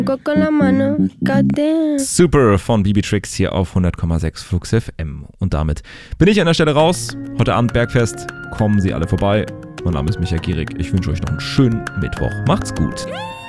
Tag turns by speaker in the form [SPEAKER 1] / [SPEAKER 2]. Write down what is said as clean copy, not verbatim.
[SPEAKER 1] Coco la mano, goddamn.
[SPEAKER 2] Super von BB Tricks hier auf 100,6 Flux FM. Und damit bin ich an der Stelle raus. Heute Abend Bergfest. Kommen Sie alle vorbei. Mein Name ist Michael Gierig. Ich wünsche euch noch einen schönen Mittwoch. Macht's gut.